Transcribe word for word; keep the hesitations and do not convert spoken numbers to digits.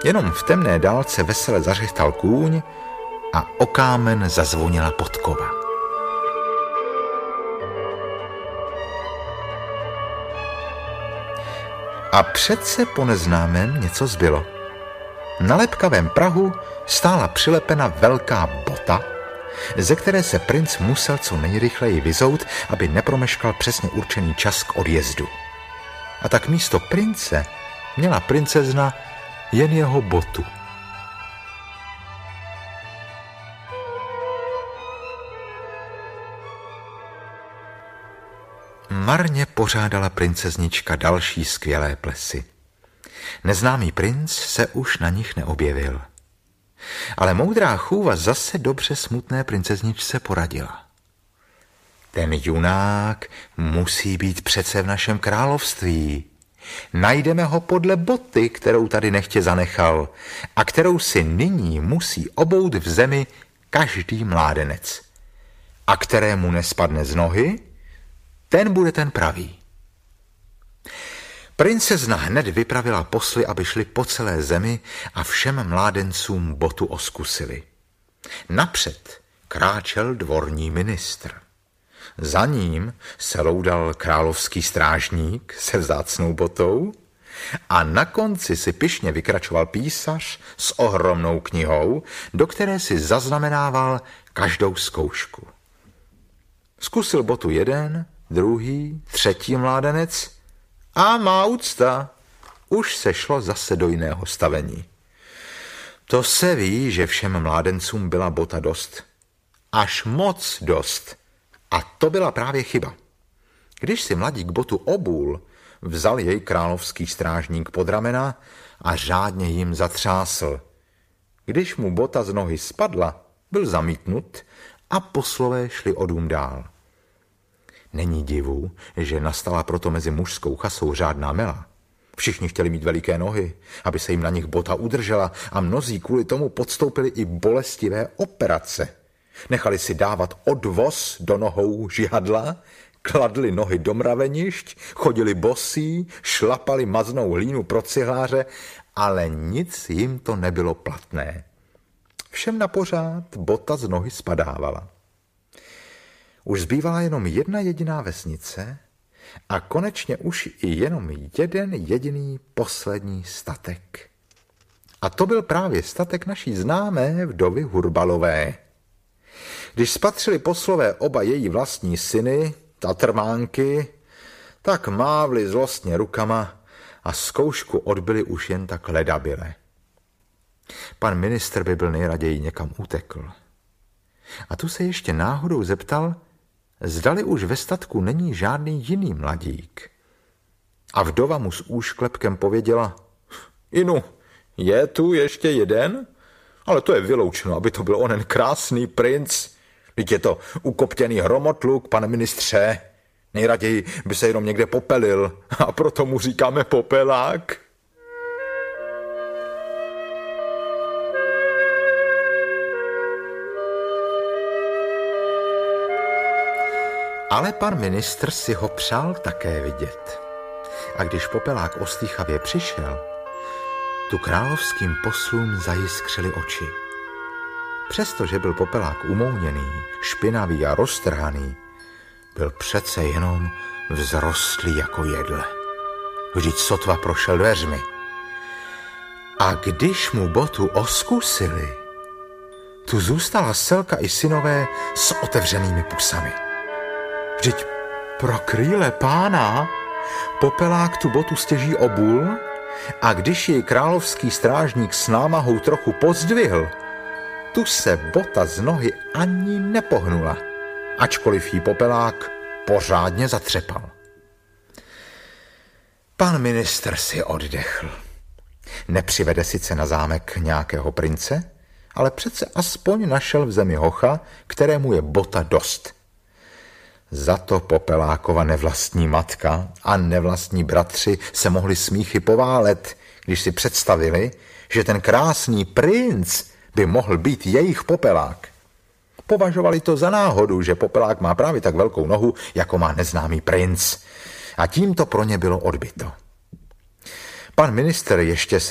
Jenom v temné dálce vesele zařechtal kůň a o kámen zazvonila podkova. A přece po neznámém něco zbylo. Na lepkavém prahu stála přilepena velká bota, ze které se princ musel co nejrychleji vyzout, aby nepromeškal přesně určený čas k odjezdu. A tak místo prince měla princezna jen jeho botu. Marně pořádala princeznička další skvělé plesy. Neznámý princ se už na nich neobjevil. Ale moudrá chůva zase dobře smutné princezničce poradila. Ten junák musí být přece v našem království. Najdeme ho podle boty, kterou tady nechtě zanechal a kterou si nyní musí obout v zemi každý mládenec. A kterému nespadne z nohy, ten bude ten pravý. Princezna hned vypravila posly, aby šli po celé zemi a všem mládencům botu oskusili. Napřed kráčel dvorní ministr. Za ním se loudal královský strážník se vzácnou botou a na konci si pyšně vykračoval písař s ohromnou knihou, do které si zaznamenával každou zkoušku. Zkusil botu jeden, druhý, třetí mládenec a má úcta, už se šlo zase do jiného stavení. To se ví, že všem mládencům byla bota dost. Až moc dost. A to byla právě chyba. Když si mladík botu obul, vzal jej královský strážník pod ramena a řádně jim zatřásl. Když mu bota z nohy spadla, byl zamítnut a poslové šli o dům dál. Není divu, že nastala proto mezi mužskou chasou řádná mela. Všichni chtěli mít veliké nohy, aby se jim na nich bota udržela a mnozí kvůli tomu podstoupili i bolestivé operace. Nechali si dávat odvoz do nohou žihadla, kladli nohy do mravenišť, chodili bosí, šlapali maznou hlínu pro cihláře, ale nic jim to nebylo platné. Všem na pořád bota z nohy spadávala. Už zbývala jenom jedna jediná vesnice a konečně už i jenom jeden jediný poslední statek. A to byl právě statek naší známé vdovy Hurbalové. Když spatřili poslové oba její vlastní syny, tatrmánky, tak mávli zlostně rukama a zkoušku odbyli už jen tak ledabyle. Pan ministr by byl nejraději někam utekl. A tu se ještě náhodou zeptal, zdali už ve statku není žádný jiný mladík. A vdova mu s úšklepkem pověděla, Inu, je tu ještě jeden? Ale to je vyloučeno, aby to byl onen krásný princ. Vždyť je to ukoptěný hromotluk, pane ministře. Nejraději by se jenom někde popelil a proto mu říkáme popelák. Ale pan ministr si ho přál také vidět. A když popelák ostýchavě přišel, tu královským poslům zajiskřily oči. Přestože byl popelák umouněný, špinavý a roztrhaný, byl přece jenom vzrostlý jako jedle. Vždyť sotva prošel dveřmi. A když mu botu oskusili, tu zůstala Selka i synové s otevřenými pusami. Vždyť pro krýle pána popelák tu botu stěží obul a když jej královský strážník s námahou trochu pozdvihl, tu se bota z nohy ani nepohnula, ačkoliv jí popelák pořádně zatřepal. Pan ministr si oddechl. Nepřivede sice na zámek nějakého prince, ale přece aspoň našel v zemi hocha, kterému je bota dost. Za to Popelákova nevlastní matka a nevlastní bratři se mohli smíchy poválet, když si představili, že ten krásný princ by mohl být jejich Popelák. Považovali to za náhodu, že Popelák má právě tak velkou nohu, jako má neznámý princ. A tím to pro ně bylo odbyto. Pan ministr ještě